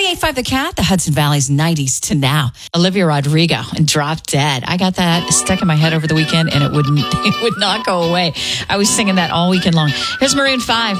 98.5 The Cat, the Hudson Valley's 90s to now. Olivia Rodrigo and Drop Dead. I got that stuck in my head over the weekend and it would not go away. I was singing that all weekend long. Here's Maroon 5.